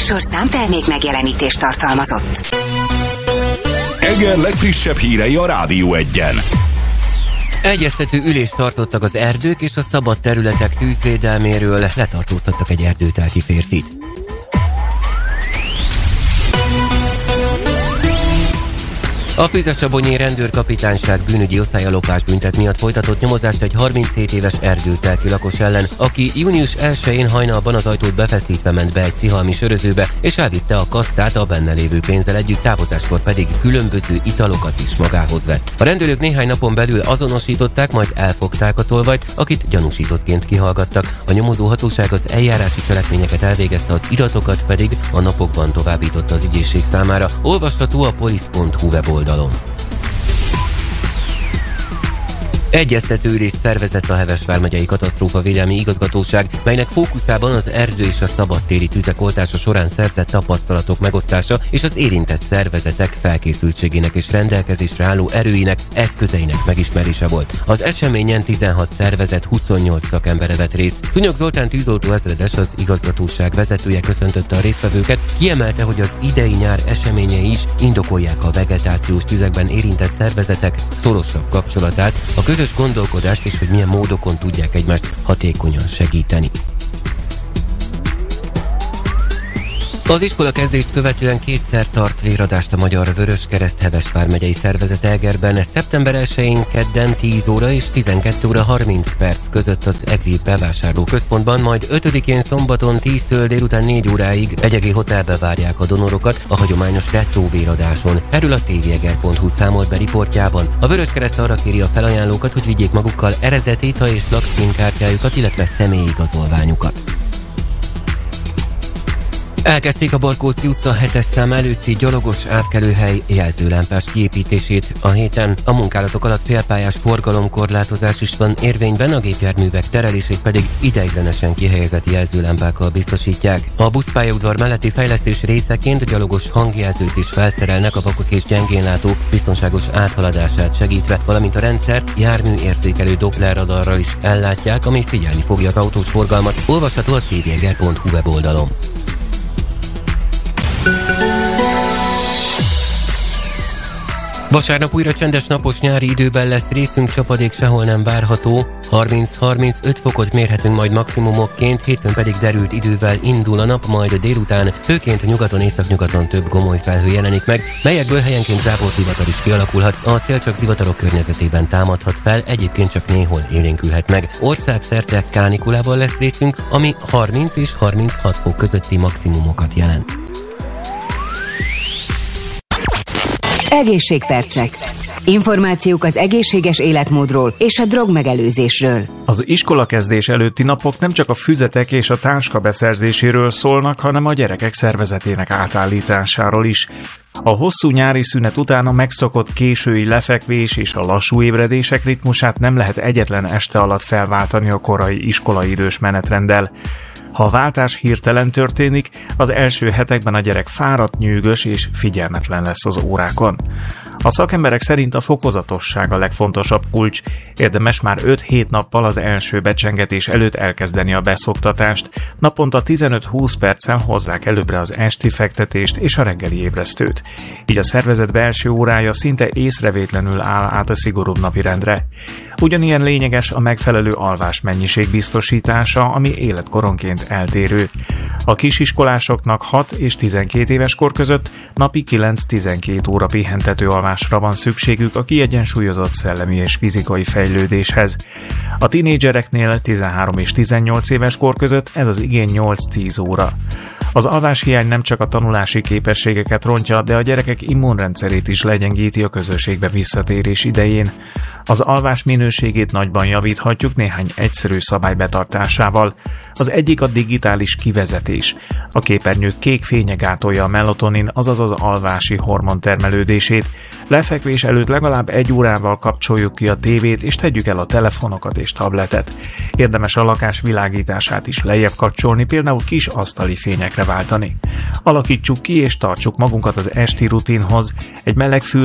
műsor számtermék megjelenítést tartalmazott. Eger legfrissebb hírei a Rádió Egyen. Egyeztető ülést tartottak az erdők és a szabad területek tűzvédelméről, letartóztattak egy erdőtelki férfit. A Füzesabonyi rendőrkapitányság bűnügyi osztálya lopásbüntet miatt folytatott nyomozást egy 37 éves erdőtelki lakos ellen, aki június 1-én hajnalban az ajtót befeszítve ment be egy szihalmi sörözőbe, és elvitte a kasszát a benne lévő pénzzel együtt, távozáskor pedig különböző italokat is magához vett. A rendőrök néhány napon belül azonosították, majd elfogták a tolvajt, akit gyanúsítottként kihallgattak. A nyomozó hatóság az eljárási cselekményeket elvégezte, az iratokat pedig a napokban továbbította az ügyészség számára. Olvasható a polisz.hu weboldalon. Egyeztető ülést szervezett a Heves vármegyei katasztrófavédelmi igazgatóság, melynek fókuszában az erdő és a szabadtéri tüzek oltása során szerzett tapasztalatok megosztása és az érintett szervezetek felkészültségének és rendelkezésre álló erőinek, eszközeinek megismerése volt. Az eseményen 16 szervezet 28 szakembere vett részt. Szúnyog Zoltán tűzoltó ezredes, az igazgatóság vezetője köszöntötte a résztvevőket, kiemelte, hogy az idei nyár eseményei is indokolják a vegetációs tüzekben érintett szervezetek szorosabb kapcsolatát, a közös gondolkodást és hogy milyen módokon tudják egymást hatékonyan segíteni. Az iskola kezdést követően kétszer tart véradást a Magyar Vöröskereszt Heves vármegyei szervezet Egerben, szeptember 1-én kedden 10 óra és 12 óra 30 perc között az EGRI bevásárlóközpontban, majd 5-én szombaton 10-től délután 4 óráig egy hotelbe várják a donorokat a hagyományos retróvéradáson. Erről a tveger.hu számolt be riportjában. A Vöröskereszt arra kéri a felajánlókat, hogy vigyék magukkal eredeti és lakcímkártyájukat, illetve személyigazolványukat. Elkezdték a Barkóczy utca 7-es szám előtti gyalogos átkelőhely jelzőlámpás kiépítését. A héten a munkálatok alatt félpályás forgalomkorlátozás is van érvényben, a gépjárművek terelését pedig ideiglenesen kihelyezett jelzőlámpákkal biztosítják. A buszpályaudvar melletti fejlesztés részeként gyalogos hangjelzőt is felszerelnek a vakok és gyengénlátó biztonságos áthaladását segítve, valamint a rendszert járműérzékelő Doppler radarral is ellátják, ami figyelni fogja az autós forgalmat. Olvasható a tveger.hu weboldalon. Vasárnap újra csendes napos nyári időben lesz részünk, csapadék sehol nem várható. 30-35 fokot mérhetünk majd maximumokként, hétfőn pedig derült idővel indul a nap, majd délután főként nyugaton, északnyugaton több gomoly felhő jelenik meg, melyekből helyenként záporzivatar is kialakulhat, a szél csak zivatarok környezetében támadhat fel, egyébként csak néhol élénkülhet meg. Országszerte kánikulával lesz részünk, ami 30 és 36 fok közötti maximumokat jelent. Egészségpercek. Információk az egészséges életmódról és a drogmegelőzésről. Az iskolakezdés előtti napok nem csak a füzetek és a táska beszerzéséről szólnak, hanem a gyerekek szervezetének átállításáról is. A hosszú nyári szünet után a megszokott késői lefekvés és a lassú ébredések ritmusát nem lehet egyetlen este alatt felváltani a korai iskolaidős menetrenddel. Ha a váltás hirtelen történik, az első hetekben a gyerek fáradt, nyűgös és figyelmetlen lesz az órákon. A szakemberek szerint a fokozatosság a legfontosabb kulcs, érdemes már 5-7 nappal az első becsengetés előtt elkezdeni a beszoktatást, naponta 15-20 perccel hozzák előbbre az esti fektetést és a reggeli ébresztőt. Így a szervezet belső órája szinte észrevétlenül áll át a szigorúbb napirendre. Ugyanilyen lényeges a megfelelő alvásmennyiség biztosítása, ami életkoronként eltérő. A kisiskolásoknak 6 és 12 éves kor között napi 9-12 óra pihentető alvásra van szükségük a kiegyensúlyozott szellemi és fizikai fejlődéshez. A tinédzsereknél 13 és 18 éves kor között ez az igény 8-10 óra. Az alváshiány nem csak a tanulási képességeket rontja, de a gyerekek immunrendszerét is legyengíti a közösségbe visszatérés idején. Az alvás minőségét nagyban javíthatjuk néhány egyszerű szabály betartásával. Az egyik a digitális kivezetés. A képernyők kék fénye gátolja a melatonin, azaz az alvási hormon termelődését. Lefekvés előtt legalább 1 órával kapcsoljuk ki a tévét, és tegyük el a telefonokat és tabletet. Érdemes a lakás világítását is lejjebb kapcsolni, például kis asztali fényekre váltani. Alakítsuk ki és tartsuk magunkat az esti rutinhoz. Egy meleg